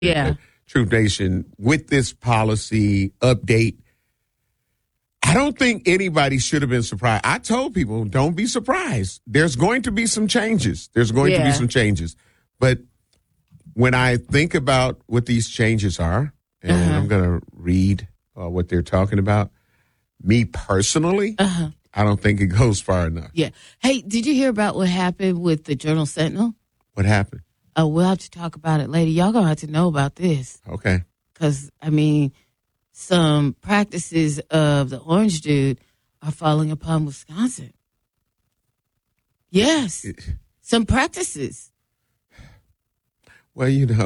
Yeah. Truth Nation, with this policy update, I don't think anybody should have been surprised. I told people, don't be surprised. There's going to be some changes. But when I think about what these changes are, and I'm going to read what they're talking about, me personally, I don't think it goes far enough. Yeah. Hey, did you hear about what happened with the Journal-Sentinel? What happened? We'll have to talk about it later. Y'all going to have to know about this. Okay. Because, some practices of the orange dude are falling upon Wisconsin. Yes. Some practices. Well,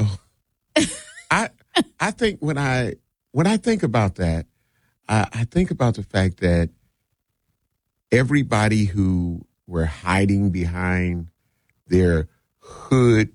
I think when I think about that, I think about the fact that everybody who were hiding behind their hoodies.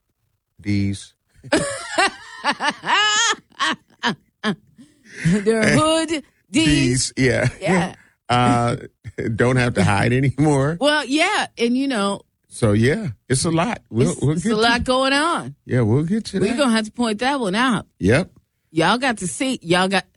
Their hoodies. Yeah. Don't have to hide anymore. Well, yeah. And, So, yeah, it's a lot. It's a lot going on. Yeah, we'll get to that. We're going to have to point that one out. Yep. Y'all got to see. Y'all got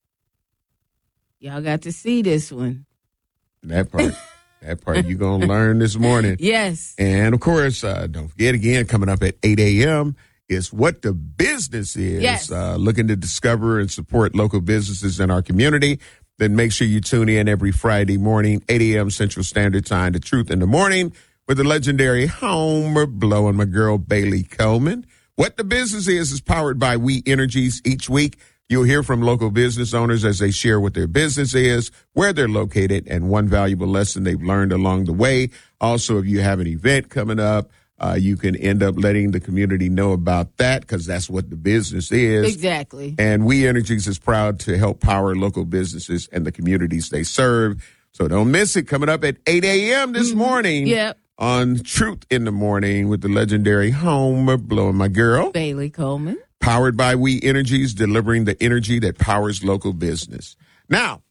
to see this one. That part you're going to learn this morning. Yes. And, of course, don't forget, again, coming up at 8 a.m., is What the Business Is. Yes. Looking to discover and support local businesses in our community. Then make sure you tune in every Friday morning, 8 a.m. Central Standard Time, to Truth in the Morning, with the legendary Homer Blow and my girl Bailey Coleman. What the Business is powered by We Energies. Each week, you'll hear from local business owners as they share what their business is, where they're located, and one valuable lesson they've learned along the way. Also, if you have an event coming up, you can end up letting the community know about that, because that's what the business is. Exactly. And We Energies is proud to help power local businesses and the communities they serve. So don't miss it. Coming up at 8 a.m. this morning. Yep. On Truth in the Morning with the legendary Homer Blow and my girl Bailey Coleman. Powered by We Energies, delivering the energy that powers local business. Now,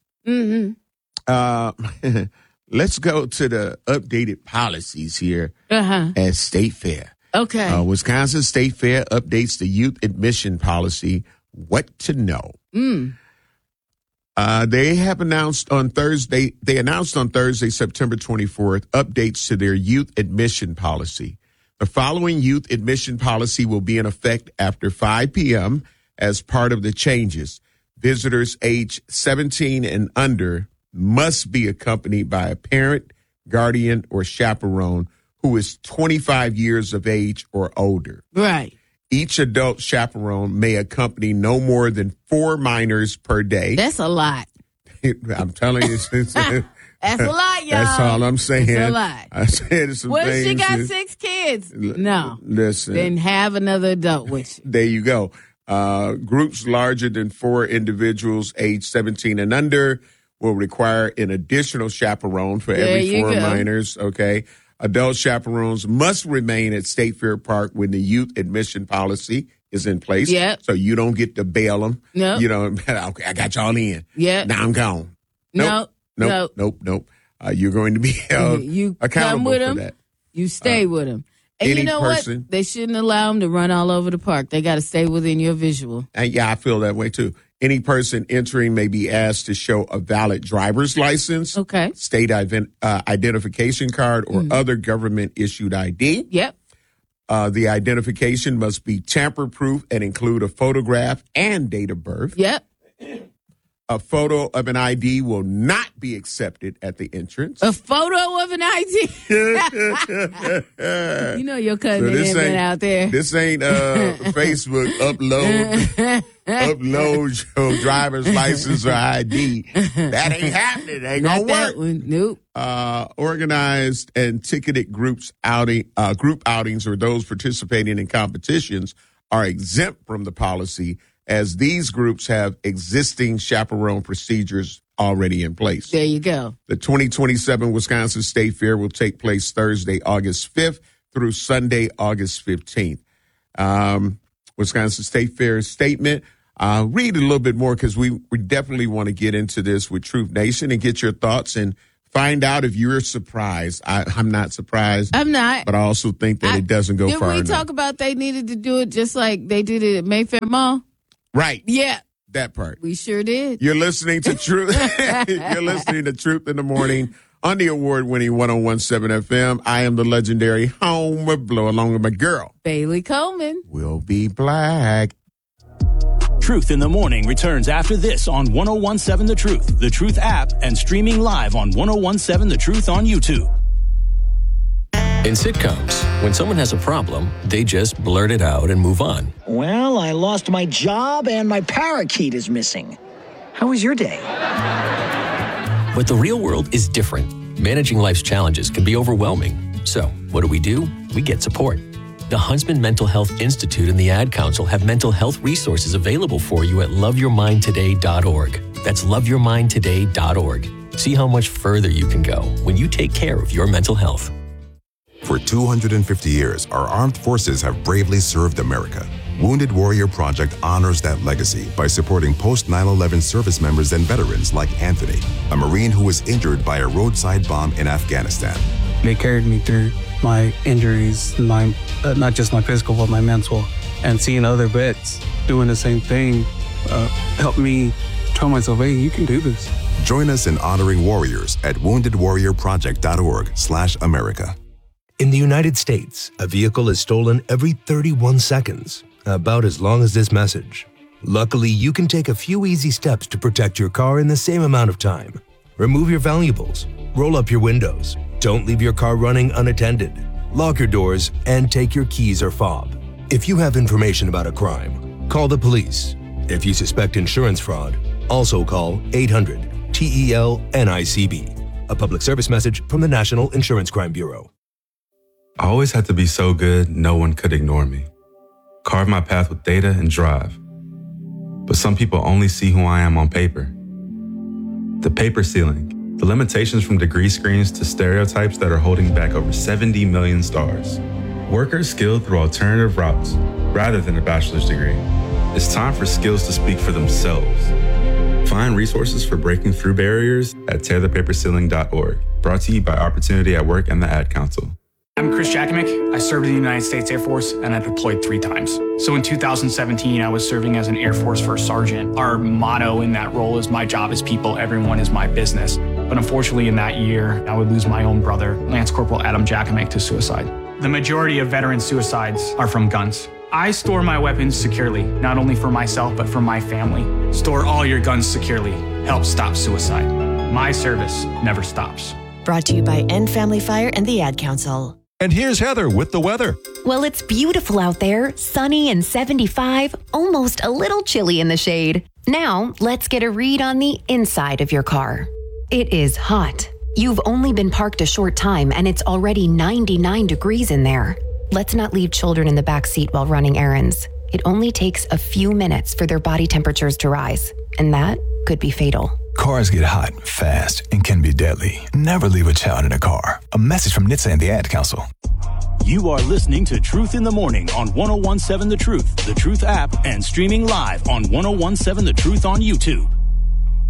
let's go to the updated policies here at State Fair. Okay. Wisconsin State Fair updates the youth admission policy. What to know? They have announced on Thursday, September 24th, updates to their youth admission policy. The following youth admission policy will be in effect after 5 p.m. as part of the changes. Visitors age 17 and under must be accompanied by a parent, guardian, or chaperone who is 25 years of age or older. Right. Each adult chaperone may accompany no more than 4 minors per day. That's a lot. I'm telling you. That's a lot, y'all. That's all I'm saying. That's a lot. I said some what things. If she got 6 kids? No. Listen. Then have another adult with you. There you go. Groups larger than 4 individuals age 17 and under will require an additional chaperone for every 4 minors. Okay. Adult chaperones must remain at State Fair Park when the youth admission policy is in place. Yep. So you don't get to bail them. No. Okay, I got y'all in. Yeah. Now I'm gone. Nope. You're going to be held accountable come with for them, that. You stay with them. And you know what? They shouldn't allow them to run all over the park. They got to stay within your visual. And I feel that way too. Any person entering may be asked to show a valid driver's license, state identification card, or other government-issued ID. Yep. The identification must be tamper-proof and include a photograph and date of birth. Yep. A photo of an ID will not be accepted at the entrance. A photo of an ID? You know your cousin been out there. This ain't Facebook upload your driver's license or ID. That ain't happening. It ain't gonna work. Nope. Organized and ticketed group outings or those participating in competitions are exempt from the policy, as these groups have existing chaperone procedures already in place. There you go. The 2027 Wisconsin State Fair will take place Thursday, August 5th through Sunday, August 15th. Wisconsin State Fair statement. Read a little bit more, because we definitely want to get into this with Truth Nation and get your thoughts and Find out if you're surprised. I'm not surprised. I'm not. But I also think that it doesn't go far enough. Did we talk about they needed to do it just like they did it at Mayfair Mall? Right. Yeah. That part. We sure did. You're listening to Truth. You're listening to Truth in the Morning on the award-winning 101.7 FM. I am the legendary Homer Blow, along with my girl, Bailey Coleman. We'll be black. Truth in the Morning returns after this on 101.7 The Truth app, and streaming live on 101.7 The Truth on YouTube. In sitcoms, when someone has a problem, they just blurt it out and move on. Well, I lost my job and my parakeet is missing. How was your day? But the real world is different. Managing life's challenges can be overwhelming. So, what do? We get support. The Huntsman Mental Health Institute and the Ad Council have mental health resources available for you at loveyourmindtoday.org. That's loveyourmindtoday.org. See how much further you can go when you take care of your mental health. For 250 years, our armed forces have bravely served America. Wounded Warrior Project honors that legacy by supporting post-9/11 service members and veterans like Anthony, a Marine who was injured by a roadside bomb in Afghanistan. They carried me through my injuries, not just my physical, but my mental. And seeing other vets doing the same thing helped me tell myself, hey, you can do this. Join us in honoring warriors at woundedwarriorproject.org/America. In the United States, a vehicle is stolen every 31 seconds, about as long as this message. Luckily, you can take a few easy steps to protect your car in the same amount of time. Remove your valuables, roll up your windows, don't leave your car running unattended, lock your doors, and take your keys or fob. If you have information about a crime, call the police. If you suspect insurance fraud, also call 800-TEL-NICB. A public service message from the National Insurance Crime Bureau. I always had to be so good, no one could ignore me. Carve my path with data and drive. But some people only see who I am on paper. The paper ceiling, the limitations from degree screens to stereotypes that are holding back over 70 million stars. Workers skilled through alternative routes rather than a bachelor's degree. It's time for skills to speak for themselves. Find resources for breaking through barriers at tearthepaperceiling.org. Brought to you by Opportunity at Work and the Ad Council. I'm Chris Jakimick. I served in the United States Air Force and I deployed 3 times. So in 2017, I was serving as an Air Force First Sergeant. Our motto in that role is my job is people, everyone is my business. But unfortunately in that year, I would lose my own brother, Lance Corporal Adam Jakimick, to suicide. The majority of veteran suicides are from guns. I store my weapons securely, not only for myself, but for my family. Store all your guns securely. Help stop suicide. My service never stops. Brought to you by End Family Fire and the Ad Council. And here's Heather with the weather. Well, it's beautiful out there, sunny and 75, almost a little chilly in the shade. Now, let's get a read on the inside of your car. It is hot. You've only been parked a short time and it's already 99 degrees in there. Let's not leave children in the back seat while running errands. It only takes a few minutes for their body temperatures to rise, and that could be fatal. Cars get hot fast and can be deadly. Never leave a child in a car. A message from NHTSA and the Ad Council. You are listening to Truth in the Morning on 101.7 The Truth app, and streaming live on 101.7 The Truth on YouTube.